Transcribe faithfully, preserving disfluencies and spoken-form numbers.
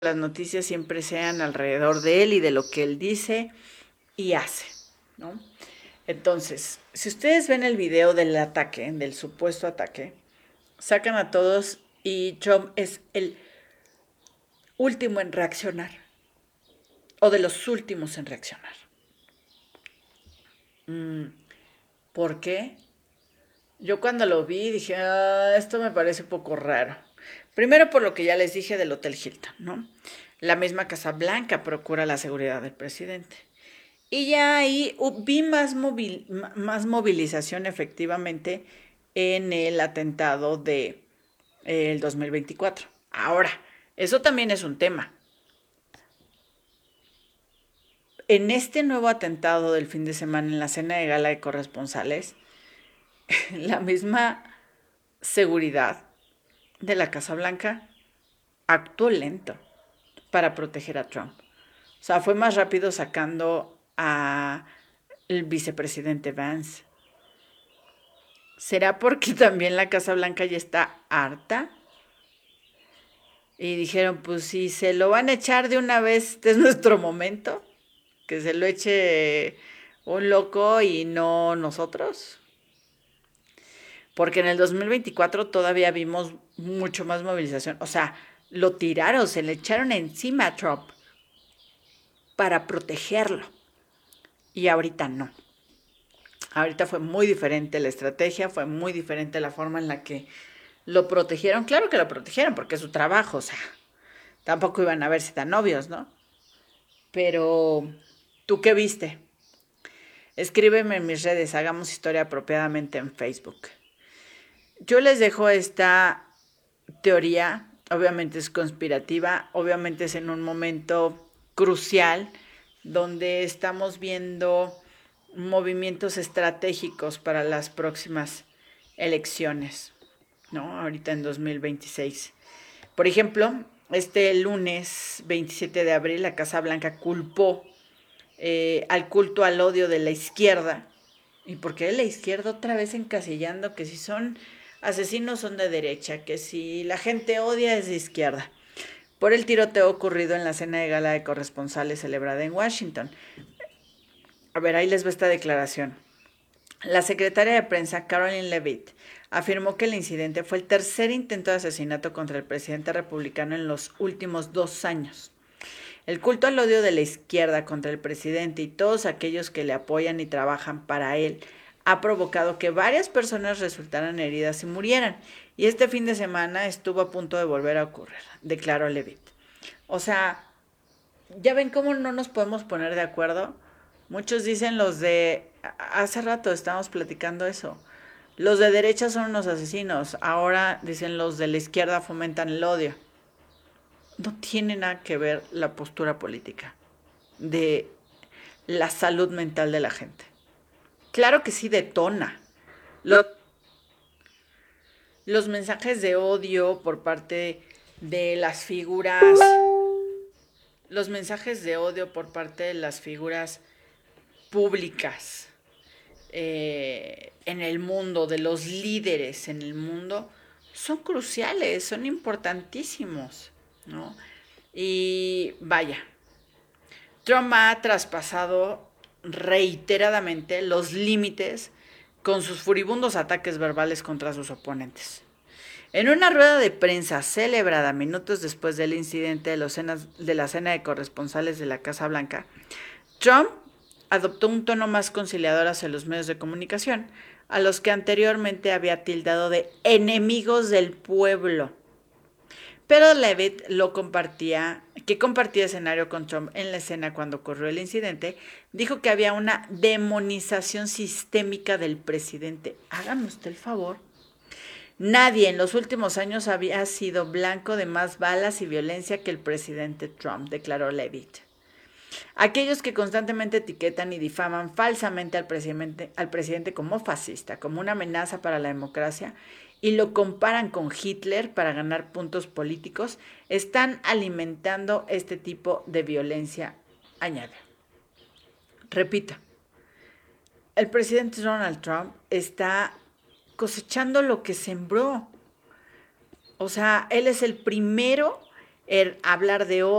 las noticias siempre sean alrededor de él y de lo que él dice y hace, ¿no? Entonces, si ustedes ven el video del ataque, del supuesto ataque, sacan a todos y Trump es el último en reaccionar, o de los últimos en reaccionar. ¿Por qué? Yo cuando lo vi dije, ah, esto me parece un poco raro. Primero por lo que ya les dije del Hotel Hilton, ¿no? La misma Casa Blanca procura la seguridad del presidente. Y ya ahí vi más, movil, más movilización efectivamente en el atentado de eh, el dos mil veinticuatro. Ahora, eso también es un tema. En este nuevo atentado del fin de semana en la cena de gala de corresponsales, la misma seguridad de la Casa Blanca actuó lento para proteger a Trump. O sea, fue más rápido sacando a el vicepresidente Vance. ¿Será porque también la Casa Blanca ya está harta? Y dijeron, pues si se lo van a echar de una vez, este es nuestro momento. Que se lo eche un loco y no nosotros. Porque en el dos mil veinticuatro todavía vimos mucho más movilización. O sea, lo tiraron, se le echaron encima a Trump para protegerlo. Y ahorita no. Ahorita fue muy diferente la estrategia, fue muy diferente la forma en la que lo protegieron. Claro que lo protegieron porque es su trabajo, o sea, tampoco iban a verse tan obvios, ¿no? Pero, ¿tú qué viste? Escríbeme en mis redes, hagamos historia apropiadamente en Facebook. Yo les dejo esta teoría, obviamente es conspirativa, obviamente es en un momento crucial donde estamos viendo movimientos estratégicos para las próximas elecciones, ¿no? Ahorita en dos mil veintiséis. Por ejemplo, este lunes veintisiete de abril, la Casa Blanca culpó eh, al culto al odio de la izquierda. ¿Y por qué de la izquierda otra vez encasillando que si son asesinos son de derecha, que si la gente odia es de izquierda? Por el tiroteo ocurrido en la cena de gala de corresponsales celebrada en Washington. A ver, ahí les va esta declaración. La secretaria de prensa, Caroline Leavitt, afirmó que el incidente fue el tercer intento de asesinato contra el presidente republicano en los últimos dos años. El culto al odio de la izquierda contra el presidente y todos aquellos que le apoyan y trabajan para él ha provocado que varias personas resultaran heridas y murieran. Y este fin de semana estuvo a punto de volver a ocurrir, declaró Leavitt. O sea, ¿ya ven cómo no nos podemos poner de acuerdo? Muchos dicen los de... Hace rato estábamos platicando eso. Los de derecha son unos asesinos. Ahora dicen los de la izquierda fomentan el odio. No tiene nada que ver la postura política de la salud mental de la gente. Claro que sí detona. Los, los mensajes de odio por parte de las figuras... Los mensajes de odio por parte de las figuras públicas eh, en el mundo, de los líderes en el mundo, son cruciales, son importantísimos, ¿no? Y vaya, Trump ha traspasado reiteradamente los límites con sus furibundos ataques verbales contra sus oponentes. En una rueda de prensa celebrada minutos después del incidente de, los cenas, de la cena de corresponsales de la Casa Blanca, Trump adoptó un tono más conciliador hacia los medios de comunicación, a los que anteriormente había tildado de enemigos del pueblo. Pero Leavitt lo compartía, que compartía escenario con Trump en la escena cuando ocurrió el incidente, dijo que había una demonización sistémica del presidente. Hágame usted el favor. Nadie en los últimos años había sido blanco de más balas y violencia que el presidente Trump, declaró Leavitt. Aquellos que constantemente etiquetan y difaman falsamente al presidente, al presidente como fascista, como una amenaza para la democracia, y lo comparan con Hitler para ganar puntos políticos, están alimentando este tipo de violencia, añade. Repito, el presidente Donald Trump está cosechando lo que sembró. O sea, él es el primero en hablar de